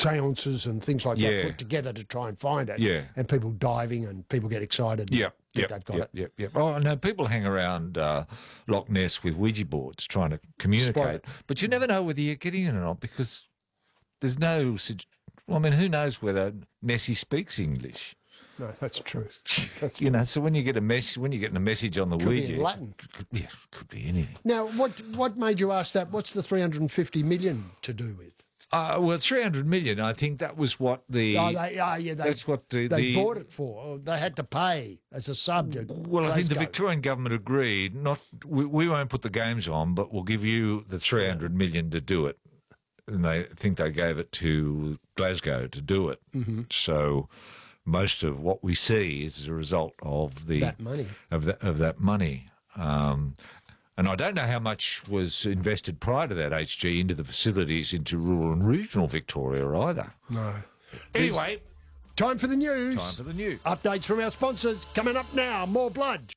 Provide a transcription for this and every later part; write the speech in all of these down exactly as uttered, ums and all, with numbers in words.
seances and things like Yeah. that put together to try and find it. Yeah. And people diving and people get excited. Yeah, that yeah, they've got yeah, it. yeah, yeah. Oh, no, people hang around uh, Loch Ness with Ouija boards trying to communicate, it. but you never know whether you're getting it or not because there's no. sug- Well, I mean, who knows whether Nessie speaks English? No, that's true. That's You know, so when you get a message, when you're getting a message on the Could be Ouija, in Latin. Could, yeah, could be anything. Now, what what made you ask that? What's the three hundred fifty million to do with? Uh, well, three hundred million. I think that was what the. Oh, they, oh yeah, they, that's what the, they the bought it for. They had to pay as a sub to Well, I think the Glasgow. Victorian government agreed. Not we, we won't put the games on, but we'll give you the three hundred million to do it. And they think they gave it to Glasgow to do it. Mm-hmm. So most of what we see is as a result of the That money. of that of that money. Um, and I don't know how much was invested prior to that H G into the facilities into rural and regional Victoria either. No. Anyway, Time for the news. time for the news. Updates from our sponsors coming up now. More blood.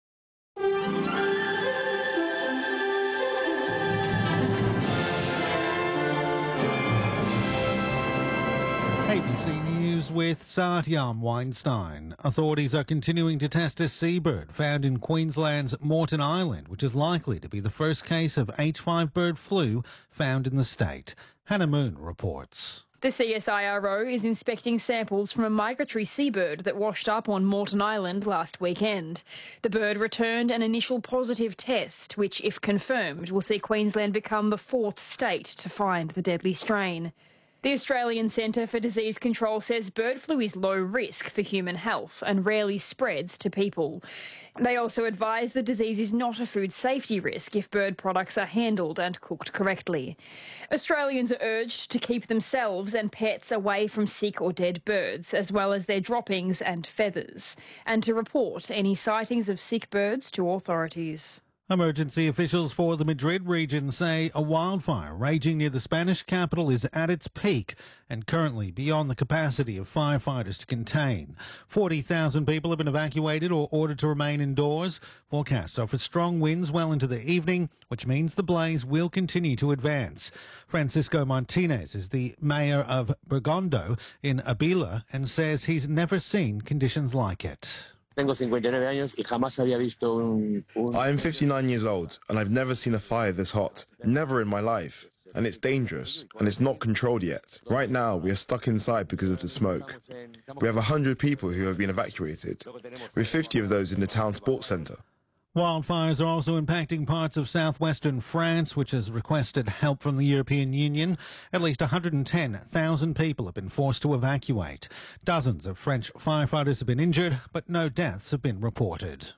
A B C News with Satyam Weinstein. Authorities are continuing to test a seabird found in Queensland's Moreton Island, which is likely to be the first case of H five bird flu found in the state. Hannah Moon reports. The C S I R O is inspecting samples from a migratory seabird that washed up on Moreton Island last weekend. The bird returned an initial positive test, which, if confirmed, will see Queensland become the fourth state to find the deadly strain. The Australian Centre for Disease Control says bird flu is low risk for human health and rarely spreads to people. They also advise the disease is not a food safety risk if bird products are handled and cooked correctly. Australians are urged to keep themselves and pets away from sick or dead birds, as well as their droppings and feathers, and to report any sightings of sick birds to authorities. Emergency officials for the Madrid region say a wildfire raging near the Spanish capital is at its peak and currently beyond the capacity of firefighters to contain. forty thousand people have been evacuated or ordered to remain indoors. Forecasts are for strong winds well into the evening, which means the blaze will continue to advance. Francisco Martinez is the mayor of Bergondo in Abila and says he's never seen conditions like it. Tengo cincuenta y nueve años y jamás había visto un, un... I am fifty-nine years old and I've never seen a fire this hot. Never in my life. And it's dangerous and it's not controlled yet. Right now we are stuck inside because of the smoke. We have one hundred people who have been evacuated, with fifty of those in the town sports centre. Wildfires are also impacting parts of southwestern France, which has requested help from the European Union. At least one hundred ten thousand people have been forced to evacuate. Dozens of French firefighters have been injured, but no deaths have been reported.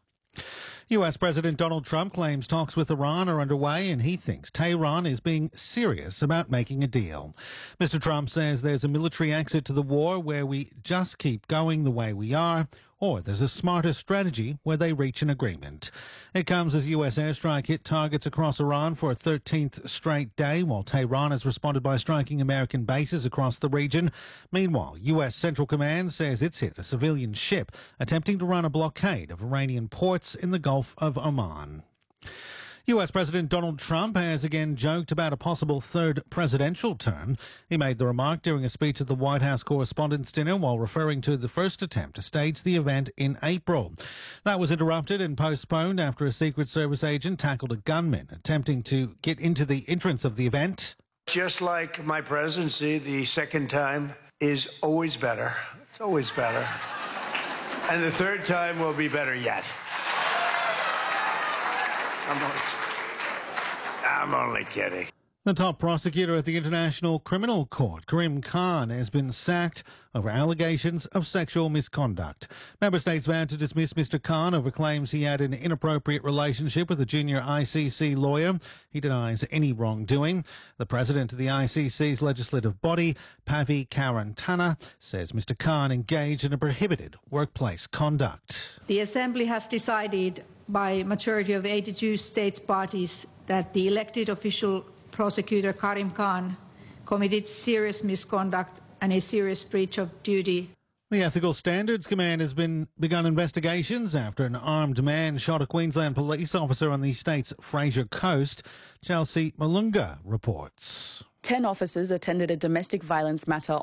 U S President Donald Trump claims talks with Iran are underway and he thinks Tehran is being serious about making a deal. Mister Trump says there's a military exit to the war where we just keep going the way we are, or there's a smarter strategy where they reach an agreement. It comes as U S airstrike hit targets across Iran for a thirteenth straight day, while Tehran has responded by striking American bases across the region. Meanwhile, U S Central Command says it's hit a civilian ship attempting to run a blockade of Iranian ports in the Gulf of Oman. U S President Donald Trump has again joked about a possible third presidential term. He made the remark during a speech at the White House Correspondents' Dinner while referring to the first attempt to stage the event in April. That was interrupted and postponed after a Secret Service agent tackled a gunman attempting to get into the entrance of the event. Just like my presidency, the second time is always better. It's always better. And the third time will be better yet. I'm only, I'm only kidding. The top prosecutor at the International Criminal Court, Karim Khan, has been sacked over allegations of sexual misconduct. Member states vowed to dismiss Mister Khan over claims he had an inappropriate relationship with a junior I C C lawyer. He denies any wrongdoing. The president of the I C C's legislative body, Pavi Karantana, says Mister Khan engaged in a prohibited workplace conduct. The Assembly has decided by a majority of eighty-two states parties that the elected official prosecutor Karim Khan committed serious misconduct and a serious breach of duty. The Ethical Standards Command has been begun investigations after an armed man shot a Queensland police officer on the state's Fraser Coast. Chelsea Malunga reports. Ten officers attended a domestic violence matter